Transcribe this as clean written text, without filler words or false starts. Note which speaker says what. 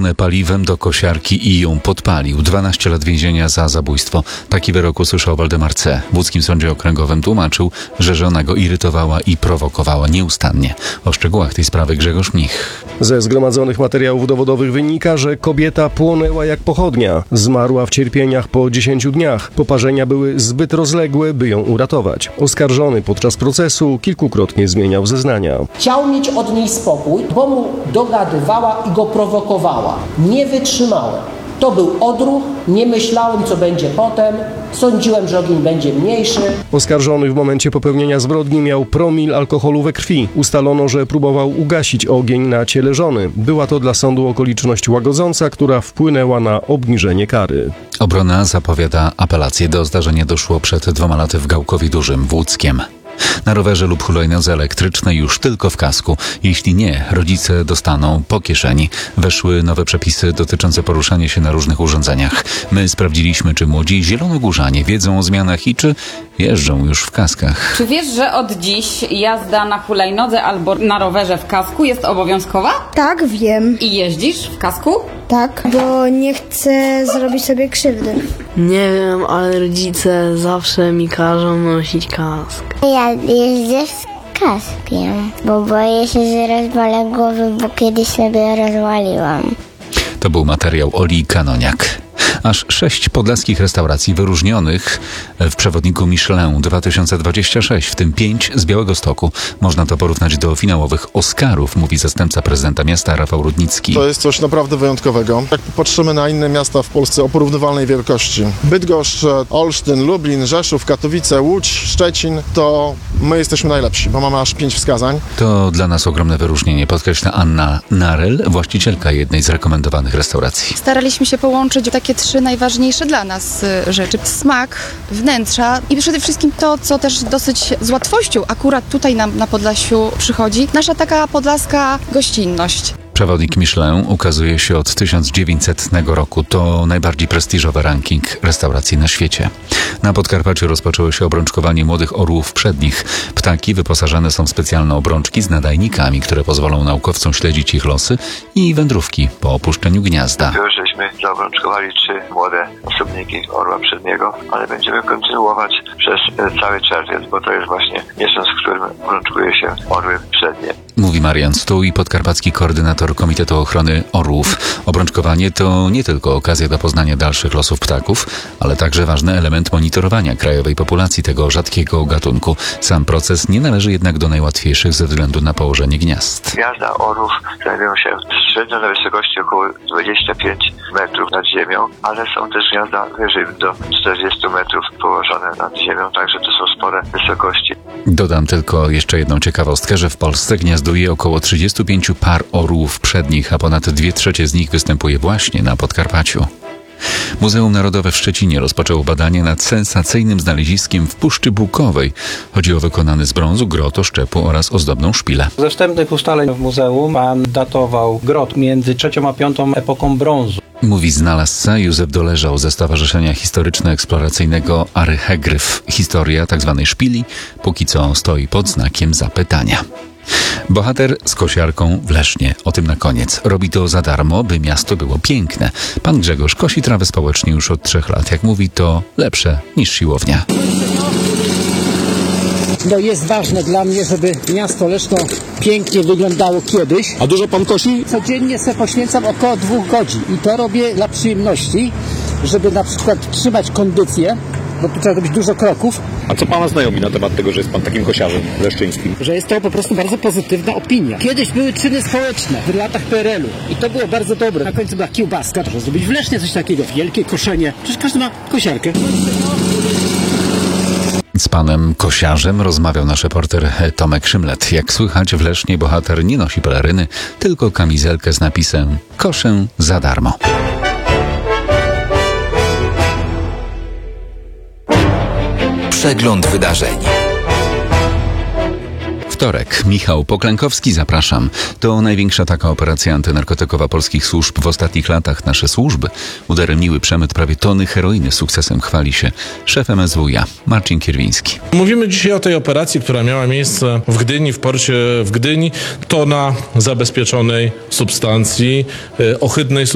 Speaker 1: zalane paliwem do kosiarki i ją podpalił. 12 lat więzienia za zabójstwo. Taki wyrok usłyszał Waldemar C. W łódzkim sądzie okręgowym tłumaczył, że żona go irytowała i prowokowała nieustannie. O szczegółach tej sprawy Grzegorz Mnich.
Speaker 2: Ze zgromadzonych materiałów dowodowych wynika, że kobieta płonęła jak pochodnia. Zmarła w cierpieniach po 10 dniach. Poparzenia były zbyt rozległe, by ją uratować. Oskarżony podczas procesu kilkukrotnie zmieniał zeznania.
Speaker 3: Chciał mieć od niej spokój, bo mu dogadywała i go prowokowała. Nie wytrzymałem. To był odruch, nie myślałem, co będzie potem. Sądziłem, że ogień będzie mniejszy.
Speaker 2: Oskarżony w momencie popełnienia zbrodni miał promil alkoholu we krwi. Ustalono, że próbował ugasić ogień na ciele żony. Była to dla sądu okoliczność łagodząca, która wpłynęła na obniżenie kary.
Speaker 1: Obrona zapowiada apelację. Do zdarzenia doszło przed 2 laty w Gałkowie Dużym w Łódzkiem. Na rowerze lub hulajnodze elektrycznej już tylko w kasku. Jeśli nie, rodzice dostaną po kieszeni. Weszły nowe przepisy dotyczące poruszania się na różnych urządzeniach. My sprawdziliśmy, czy młodzi zielonogórzanie wiedzą o zmianach i czy jeżdżą już w kaskach.
Speaker 4: Czy wiesz, że od dziś jazda na hulajnodze albo na rowerze w kasku jest obowiązkowa?
Speaker 5: Tak, wiem.
Speaker 4: I jeździsz w kasku?
Speaker 5: Tak, bo nie chcę zrobić sobie krzywdy.
Speaker 6: Nie wiem, ale rodzice zawsze mi każą nosić kask.
Speaker 7: Ja jeżdżę z kaskiem, bo boję się, że rozwalę głowę, bo kiedyś sobie rozwaliłam.
Speaker 1: To był materiał Oli Kanoniak. Aż 6 podlaskich restauracji wyróżnionych w przewodniku Michelin 2026, w tym 5 z Białegostoku. Można to porównać do finałowych Oscarów, mówi zastępca prezydenta miasta Rafał Rudnicki.
Speaker 8: To jest coś naprawdę wyjątkowego. Jak patrzymy na inne miasta w Polsce o porównywalnej wielkości, Bydgoszcz, Olsztyn, Lublin, Rzeszów, Katowice, Łódź, Szczecin, to my jesteśmy najlepsi, bo mamy aż 5 wskazań.
Speaker 1: To dla nas ogromne wyróżnienie, podkreśla Anna Narel, właścicielka jednej z rekomendowanych restauracji.
Speaker 9: Staraliśmy się połączyć takie 3 najważniejsze dla nas rzeczy. Smak, wnętrza i przede wszystkim to, co też dosyć z łatwością akurat tutaj nam na Podlasiu przychodzi, nasza taka podlaska gościnność.
Speaker 1: Przewodnik Michelin ukazuje się od 1900 roku. To najbardziej prestiżowy ranking restauracji na świecie. Na Podkarpaciu rozpoczęło się obrączkowanie młodych orłów przednich. Ptaki wyposażone są w specjalne obrączki z nadajnikami, które pozwolą naukowcom śledzić ich losy i wędrówki po opuszczeniu gniazda.
Speaker 10: Już żeśmy zaobrączkowali 3 młode osobniki orła przedniego, ale będziemy kontynuować przez cały czerwiec, bo to jest właśnie miesiąc, w którym obrączkuje się orły przednie.
Speaker 1: Mówi Marian Stój, podkarpacki koordynator Komitetu Ochrony Orłów. Obrączkowanie to nie tylko okazja do poznania dalszych losów ptaków, ale także ważny element monitorowania krajowej populacji tego rzadkiego gatunku. Sam proces nie należy jednak do najłatwiejszych ze względu na położenie gniazd.
Speaker 10: Gniazda orłów znajdują się średnio na wysokości około 25 metrów nad ziemią, ale są też gniazda wyżej do 40 metrów położone nad ziemią, także to są spore wysokości.
Speaker 1: Dodam tylko jeszcze jedną ciekawostkę, że w Polsce gniazduje około 35 par orłów przednich, a ponad 2/3 z nich występuje właśnie na Podkarpaciu. Muzeum Narodowe w Szczecinie rozpoczęło badanie nad sensacyjnym znaleziskiem w Puszczy Bukowej. Chodzi o wykonany z brązu grot, oszczepu oraz ozdobną szpilę.
Speaker 11: Ze wstępnych ustaleń w muzeum pan datował grot między 3. a 5. epoką brązu.
Speaker 1: Mówi znalazca Józef Doleżał ze Stowarzyszenia Historyczno-Eksploracyjnego Arychegryf. Historia tzw. szpili póki co stoi pod znakiem zapytania. Bohater z kosiarką w Lesznie. O tym na koniec. Robi to za darmo, by miasto było piękne. Pan Grzegorz kosi trawę społecznie już od 3 lat. Jak mówi, to lepsze niż siłownia.
Speaker 12: No jest ważne dla mnie, żeby miasto Leszno pięknie wyglądało kiedyś.
Speaker 8: A dużo pan kosi?
Speaker 12: Codziennie sobie poświęcam około 2 godzin i to robię dla przyjemności, żeby na przykład trzymać kondycję, bo tu trzeba robić dużo kroków.
Speaker 13: A co pana znajomi na temat tego, że jest pan takim kosiarzem leszczyńskim?
Speaker 12: Że jest to po prostu bardzo pozytywna opinia. Kiedyś były czyny społeczne w latach PRL-u i to było bardzo dobre. Na końcu była kiełbaska, żeby zrobić w Lesznie coś takiego, wielkie koszenie. Przecież każdy ma kosiarkę.
Speaker 1: Z panem kosiarzem rozmawiał nasz reporter Tomek Szymlet. Jak słychać, w Lesznie bohater nie nosi peleryny, tylko kamizelkę z napisem „Koszę za darmo”.
Speaker 14: Przegląd wydarzeń.
Speaker 1: Wtorek. Michał Poklękowski, zapraszam. To największa taka operacja antynarkotykowa polskich służb w ostatnich latach. Nasze służby udaremniły przemyt prawie tony heroiny. Sukcesem chwali się szef MSWiA Marcin Kierwiński.
Speaker 15: Mówimy dzisiaj o tej operacji, która miała miejsce w Gdyni, w porcie w Gdyni. Tona zabezpieczonej substancji, ohydnej substancji.